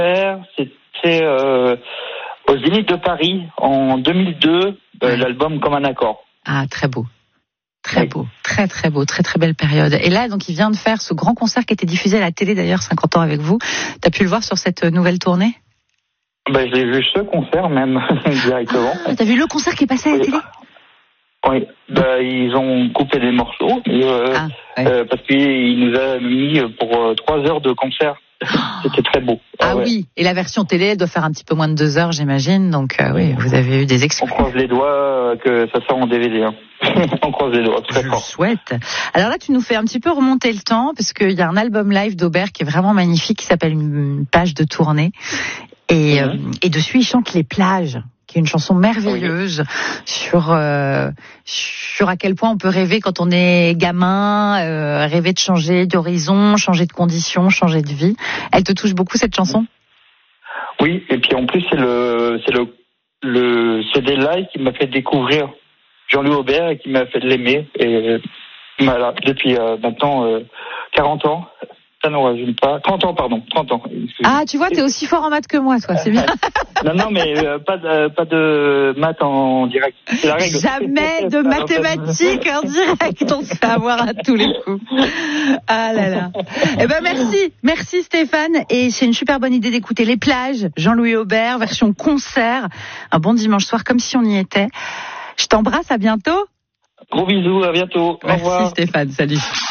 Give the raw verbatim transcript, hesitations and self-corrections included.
C'était euh, au Zénith de Paris en deux mille deux, euh, l'album Comme un accord. Ah, très beau. Très beau, très très beau, très très belle période. Et là, donc, il vient de faire ce grand concert qui a été diffusé à la télé d'ailleurs, cinquante ans avec vous. T'as pu le voir sur cette nouvelle tournée ? Ben, j'ai vu ce concert même directement. Ah, t'as vu le concert qui est passé à la oui. télé ? Oui, ben, ils ont coupé des morceaux euh, ah, ouais. euh, parce qu'il nous a mis pour euh, trois heures de concert. C'était très beau. Ah, ah ouais. oui, et la version télé, elle doit faire un petit peu moins de deux heures, j'imagine. Donc euh, oui, vous avez eu des exclus. On croise les doigts que ça sort en D V D. Hein. On croise les doigts, très Je fort. le souhaite. Alors là, tu nous fais un petit peu remonter le temps, parce qu'il y a un album live d'Aubert qui est vraiment magnifique, qui s'appelle Une page de tournée. Et, mmh. euh, et dessus, il chante Les plages, qui est une chanson merveilleuse oui. sur euh, sur à quel point on peut rêver quand on est gamin, euh, rêver de changer d'horizon, changer de conditions, changer de vie. Elle te touche beaucoup, cette chanson ? Oui, et puis en plus c'est le c'est le le C D live qui m'a fait découvrir Jean-Louis Aubert et qui m'a fait l'aimer. Et voilà, depuis euh, maintenant euh, quarante ans. Ça n'en rajoute pas. trente ans, pardon. trente ans. Ah, tu vois, t'es aussi fort en maths que moi, toi, c'est bien. non, non, mais euh, pas, de, pas de maths en direct. C'est la règle. Jamais de mathématiques en direct. On se fait avoir à tous les coups. Ah là là. Eh ben, merci. Merci, Stéphane. Et c'est une super bonne idée d'écouter Les plages, Jean-Louis Aubert, version concert. Un bon dimanche soir, comme si on y était. Je t'embrasse, à bientôt. Gros bisous, à bientôt. Merci, au revoir. Stéphane. Salut.